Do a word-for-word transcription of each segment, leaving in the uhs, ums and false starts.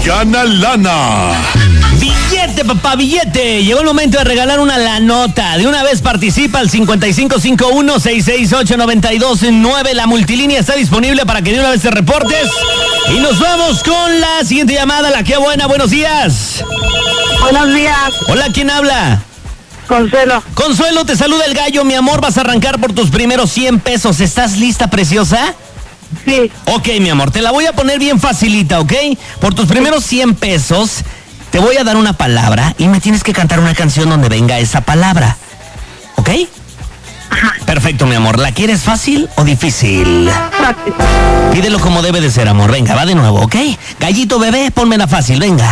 gana lana. Billete, papá, billete. Llegó el momento de regalar una lanota. De una vez participa al cincuenta y cinco cincuenta y uno, sesenta y seis ocho, noventa y dos nueve. La multilínea está disponible para que de una vez te reportes. Y nos vamos con la siguiente llamada. La que buena, buenos días. Buenos días. Hola, ¿quién habla? Consuelo. Consuelo, te saluda el gallo, mi amor. Vas a arrancar por tus primeros cien pesos. ¿Estás lista, preciosa? Sí. Ok, mi amor, te la voy a poner bien facilita, ¿ok? Por tus primeros cien pesos, te voy a dar una palabra y me tienes que cantar una canción donde venga esa palabra. ¿Ok? Ajá. Perfecto, mi amor. ¿La quieres fácil o difícil? Fácil. Pídelo como debe de ser, amor. Venga, va de nuevo, ¿ok? Gallito bebé, pónmela fácil, venga.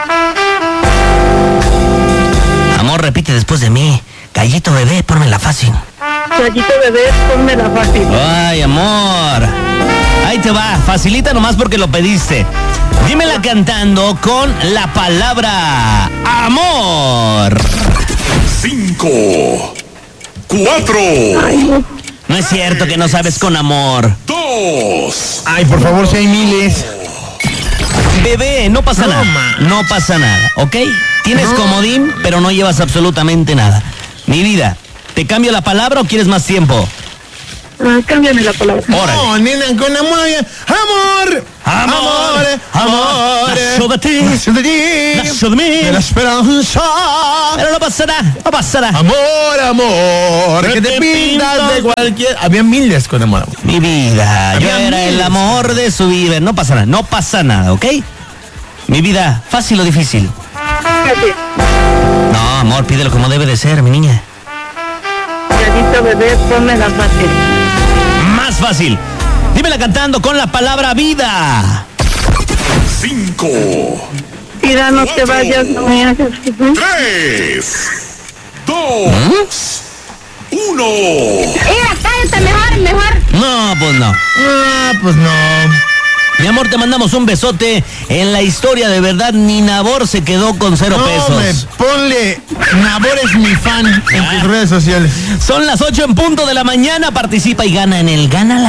Amor, repite después de mí. Gallito bebé, pónmela fácil. Gallito bebé, ponme la fácil. Ay, amor. Ahí te va, facilita nomás porque lo pediste. Dímela cantando con la palabra amor. Cinco, cuatro, Ay, no. No es cierto que no sabes con amor. dos. Ay, por favor, si hay miles. Bebé, no pasa No, nada. ma. No pasa nada, ¿ok? Tienes No. comodín, pero no llevas absolutamente nada. Mi vida, ¿te cambio la palabra o quieres más tiempo? Ah, cámbiame la palabra. Órale. No, nena, con amor. Amor. Amor, amor, nació de ti, nació de ti, nació de mí. de la esperanza. Pero no pasará, no pasará. Amor, amor, que te pintas de cualquier... Había miles con amor. Mi vida, yo Había era el miles. amor de su vida. No pasa nada, no pasa nada, ¿ok? Mi vida, ¿fácil o difícil? Fácil. No, amor, pídelo como debe de ser, mi niña. Gallito bebé, ponme la fácil. Más fácil. Dímela cantando con la palabra vida. Cinco, Tira, no te vayas, no me hagas sufrir. tres, dos, uno. Mira, cállate, mejor, mejor. No, pues no. Ah, pues no. Mi amor, te mandamos un besote. En la historia de verdad, ni Nabor se quedó con cero No, hombre, pesos. ponle Nabor es mi fan en tus redes sociales. Son las ocho en punto de la mañana. Participa y gana en el Gana la